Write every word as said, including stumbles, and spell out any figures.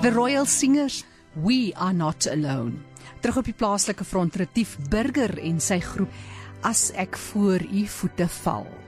The Royal Singers, We Are Not Alone. Terug op die plaaslike front, Retief Burger en sy groep, As ek voor u voete val.